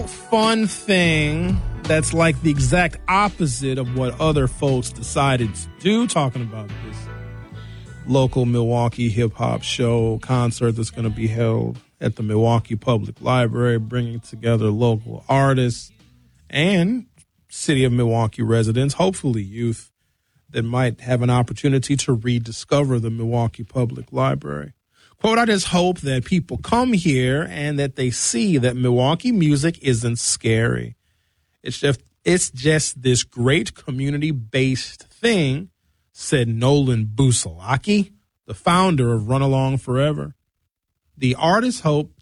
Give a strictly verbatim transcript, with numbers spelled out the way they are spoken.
fun thing that's like the exact opposite of what other folks decided to do, talking about this local Milwaukee hip-hop show concert that's going to be held at the Milwaukee Public Library, bringing together local artists and city of Milwaukee residents, hopefully youth, that might have an opportunity to rediscover the Milwaukee Public Library. Quote, I just hope that people come here and that they see that Milwaukee music isn't scary. It's just, it's just this great community-based thing, said Nolan Busalaki, the founder of Run Along Forever. The artists hope